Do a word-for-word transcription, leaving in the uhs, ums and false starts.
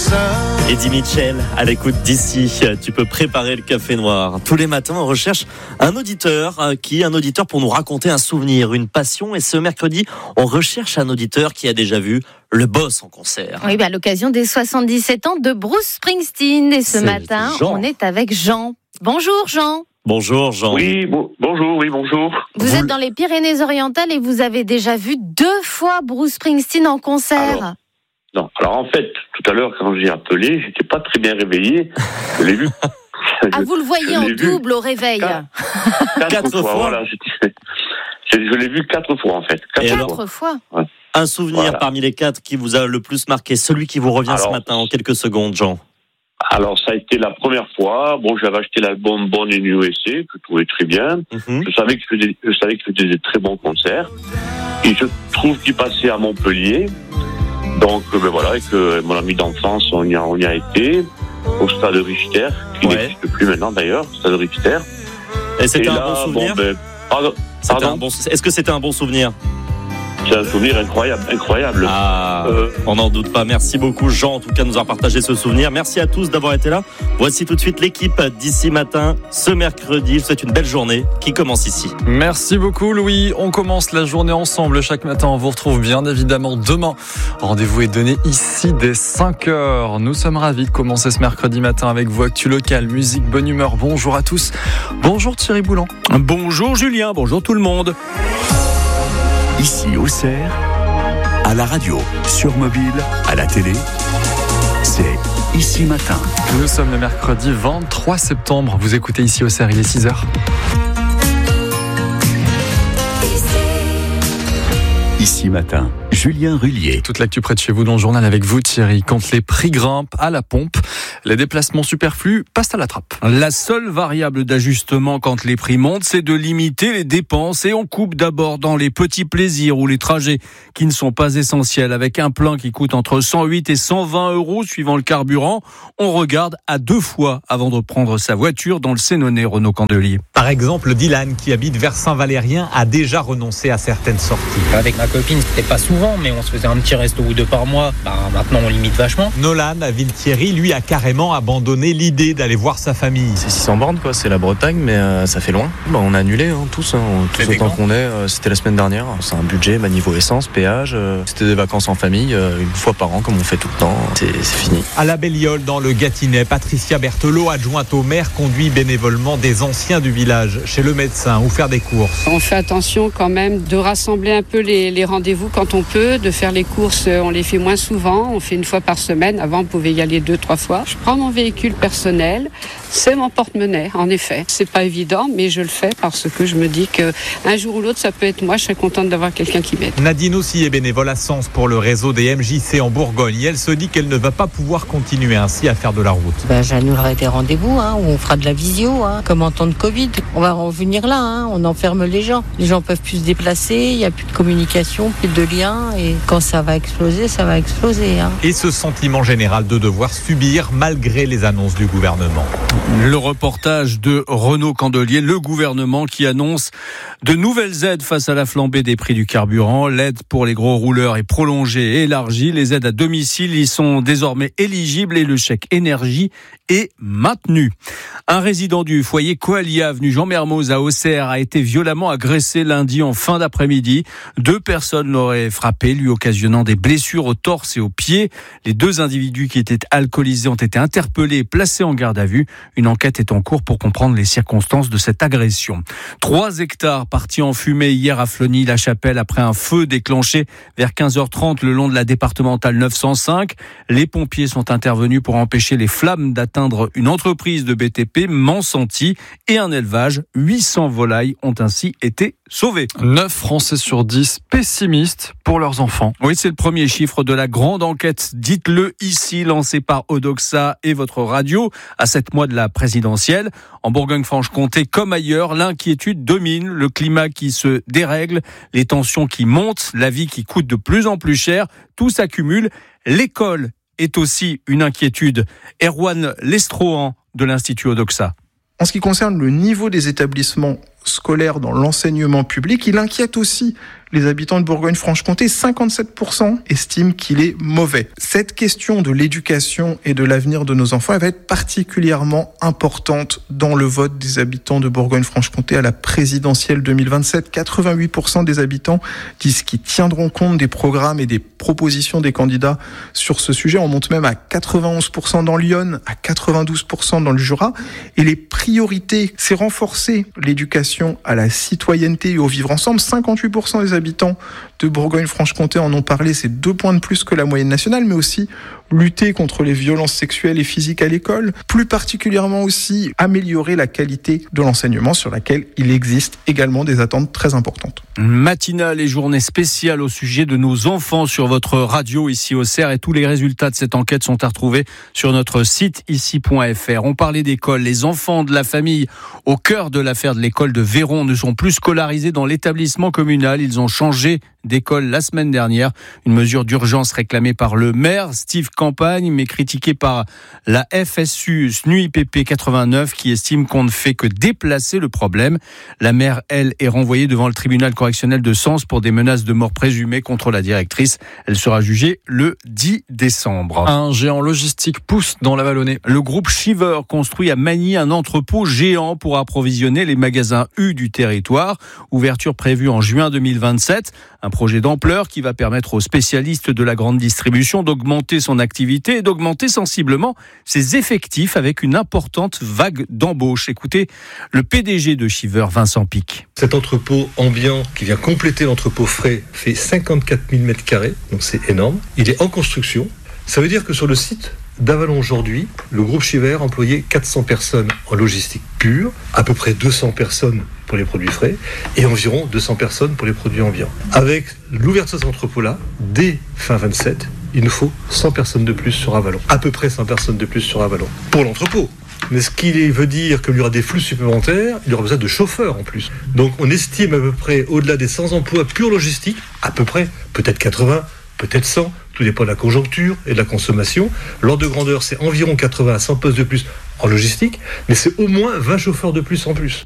Eddie Mitchell, à l'écoute d'ici, tu peux préparer le café noir. Tous les matins, on recherche un auditeur qui, un auditeur pour nous raconter un souvenir, une passion. Et ce mercredi, on recherche un auditeur qui a déjà vu le boss en concert. Oui, bah à l'occasion des soixante-dix-sept ans de Bruce Springsteen. Et ce C'est matin, Jean. on est avec Jean. Bonjour Jean. Bonjour Jean. Oui, bon, bonjour, oui, bonjour. Vous, Vous êtes le- dans les Pyrénées-Orientales et vous avez déjà vu deux fois Bruce Springsteen en concert. Alors, Non, alors en fait, tout à l'heure, quand j'ai appelé, j'étais pas très bien réveillé. Je l'ai vu. Ah, vous le voyez je en l'ai vu double au réveil. quatre, quatre, Quatre fois. fois. Voilà, c'était- je, je l'ai vu quatre fois en fait. Quatre Et fois. alors Quatre fois. Un souvenir Voilà. parmi les quatre qui vous a le plus marqué, celui qui vous revient ce Alors- matin en quelques secondes, Jean. Alors ça a été la première fois. Bon, j'avais acheté l'album Born in U S A, que je trouvais très bien. Mhm. Je savais que je faisais, je savais que je faisais des très bons concerts. Et je trouve qu'il passait à Montpellier. Donc, euh, ben voilà, et que mon ami d'enfance, on y a, on y a été, au stade Richter, qui Ouais. n'existe plus maintenant d'ailleurs, stade Richter. Et c'était Et un là, bon souvenir bon, ben, pardon, C'était pardon un bon... Est-ce que c'était un bon souvenir? c'est un souvenir incroyable, incroyable. Ah, Euh, on n'en doute pas. Merci beaucoup Jean, en tout cas, de nous avoir partagé ce souvenir. Merci à tous d'avoir été là. Voici tout de suite l'équipe d'ici matin, ce mercredi. C'est une belle journée qui commence ici. Merci beaucoup Louis, on commence la journée ensemble chaque matin, on vous retrouve bien évidemment demain. Rendez-vous est donné ici dès cinq heures. Nous sommes ravis de commencer ce mercredi matin avec vos actus locales, musique, bonne humeur. Bonjour à tous, bonjour Thierry Boulan. Bonjour Julien, bonjour tout le monde. Ici Auxerre, à la radio, sur mobile, à la télé, c'est Ici Matin. Nous sommes le mercredi vingt-trois septembre, vous écoutez ici Auxerre, il est six heures. Ici Matin, Julien Rullier. Toute l'actu près de chez vous dans le journal avec vous Thierry. Quand les prix grimpent à la pompe, les déplacements superflus passent à la trappe. La seule variable d'ajustement quand les prix montent, c'est de limiter les dépenses et on coupe d'abord dans les petits plaisirs ou les trajets qui ne sont pas essentiels. Avec un plein qui coûte entre cent huit et cent vingt euros suivant le carburant, on regarde à deux fois avant de prendre sa voiture dans le Sénonais Renaud Candelier. Par exemple, Dylan, qui habite vers Saint-Valérien, a déjà renoncé à certaines sorties. Avec ma copine, c'était pas souvent, mais on se faisait un petit resto ou deux par mois. Bah, maintenant, on limite vachement. Nolan, à Villethierry, lui, a carrément abandonné l'idée d'aller voir sa famille. C'est six cents bornes, quoi. C'est la Bretagne, mais euh, ça fait loin. Bah, on a annulé, hein, tous, hein, tous C'était autant quand qu'on est. Euh, c'était la semaine dernière. C'est un budget, bah, niveau essence, péage. Euh, c'était des vacances en famille, euh, une fois par an, comme on fait tout le temps. C'est, c'est fini. À la Belliole, dans le Gâtinais, Patricia Berthelot, adjointe au maire, conduit bénévolement des anciens du village chez le médecin ou faire des courses. On fait attention quand même de rassembler un peu les, les rendez-vous quand on peut, de faire les courses, on les fait moins souvent, on fait une fois par semaine. Avant, on pouvait y aller deux, trois fois. Je prends mon véhicule personnel, c'est mon porte-monnaie, en effet. C'est pas évident, mais je le fais parce que je me dis que un jour ou l'autre, ça peut être moi. Je serais contente d'avoir quelqu'un qui m'aide. Nadine aussi est bénévole à Sens pour le réseau des M J C en Bourgogne et elle se dit qu'elle ne va pas pouvoir continuer ainsi à faire de la route. Ben, j'annulerai des rendez-vous, hein, où on fera de la visio, hein, comme en temps de Covid. On va revenir là, hein, on enferme les gens. Les gens peuvent plus se déplacer, il n'y a plus de communication, plus de liens, et quand ça va exploser, ça va exploser. Hein. Et ce sentiment général de devoir subir malgré les annonces du gouvernement. Le reportage de Renaud Candelier, le gouvernement qui annonce de nouvelles aides face à la flambée des prix du carburant. L'aide pour les gros rouleurs est prolongée et élargie. Les aides à domicile y sont désormais éligibles et le chèque énergie est maintenu. Un résident du foyer Coalia, avenue Jean Mermoz à Auxerre, a été violemment agressé lundi en fin d'après-midi. Deux personnes l'auraient frappé, lui occasionnant des blessures au torse et aux pieds. Les deux individus qui étaient alcoolisés ont été interpellés et placés en garde à vue. Une enquête est en cours pour comprendre les circonstances de cette agression. Trois hectares partis en fumée hier à Fleuny-la-Chapelle après un feu déclenché vers quinze heures trente le long de la départementale neuf cent cinq. Les pompiers sont intervenus pour empêcher les flammes d'atteindre une entreprise de B T P, Monsanti, et un élevage. huit cents volailles ont ainsi été sauvées. neuf Français sur dix pessimistes pour leurs enfants. Oui, c'est le premier chiffre de la grande enquête, dites-le ici, lancée par Odoxa et votre radio à sept mois de la présidentielle. En Bourgogne-Franche-Comté, comme ailleurs, l'inquiétude domine, le climat qui se dérègle, les tensions qui montent, la vie qui coûte de plus en plus cher, tout s'accumule. L'école est aussi une inquiétude. Erwan Lestrohan de l'Institut Odoxa. En ce qui concerne le niveau des établissements scolaires dans l'enseignement public, il inquiète aussi les habitants de Bourgogne-Franche-Comté, cinquante-sept pour cent estiment qu'il est mauvais. Cette question de l'éducation et de l'avenir de nos enfants, elle va être particulièrement importante dans le vote des habitants de Bourgogne-Franche-Comté à la présidentielle deux mille vingt-sept. quatre-vingt-huit pour cent des habitants disent qu'ils tiendront compte des programmes et des propositions des candidats sur ce sujet. On monte même à quatre-vingt-onze pour cent dans l'Yonne, à quatre-vingt-douze pour cent dans le Jura. Et les priorités, c'est renforcer l'éducation à la citoyenneté et au vivre ensemble. cinquante-huit pour cent des habitants de Bourgogne-Franche-Comté en ont parlé. C'est deux points de plus que la moyenne nationale, mais aussi lutter contre les violences sexuelles et physiques à l'école. Plus particulièrement aussi améliorer la qualité de l'enseignement sur laquelle il existe également des attentes très importantes. Matinale et journée spéciale au sujet de nos enfants sur votre radio ici au Cerf, et tous les résultats de cette enquête sont à retrouver sur notre site ici point f r. On parlait d'école. Les enfants de la famille au cœur de l'affaire de l'école de Véron ne sont plus scolarisés dans l'établissement communal. Ils ont changé d'école la semaine dernière. Une mesure d'urgence réclamée par le maire Steve Campagne, mais critiquée par la F S U S N U I P P quatre-vingt-neuf qui estime qu'on ne fait que déplacer le problème. La mère, elle, est renvoyée devant le tribunal correctionnel de Sens pour des menaces de mort présumées contre la directrice. Elle sera jugée le dix décembre. Un géant logistique pousse dans la Vallonnée. Le groupe Shiver construit à Magny un entrepôt géant pour approvisionner les magasins U du territoire. Ouverture prévue en juin deux mille vingt-sept. Un projet d'ampleur qui va permettre aux spécialistes de la grande distribution d'augmenter son activité et d'augmenter sensiblement ses effectifs avec une importante vague d'embauches. Écoutez le P D G de Shiver, Vincent Pic. Cet entrepôt ambiant qui vient compléter l'entrepôt frais fait cinquante-quatre mille mètres carrés, donc c'est énorme. Il est en construction. Ça veut dire que sur le site d'Avallon aujourd'hui, le groupe Shiver employait quatre cents personnes en logistique pure, à peu près deux cents personnes pour les produits frais et environ deux cents personnes pour les produits ambiants. Avec l'ouverture de cet entrepôt-là, dès fin vingt-sept, il nous faut cent personnes de plus sur Avallon. À peu près cent personnes de plus sur Avallon pour l'entrepôt. Mais ce qui veut dire qu'il y aura des flux supplémentaires, il y aura besoin de chauffeurs en plus. Donc on estime à peu près, au-delà des cent emplois pure logistique, à peu près, peut-être quatre-vingts, peut-être cent, tout dépend de la conjoncture et de la consommation. L'ordre de grandeur, c'est environ quatre-vingts à cent postes de plus en logistique, mais c'est au moins vingt chauffeurs de plus en plus.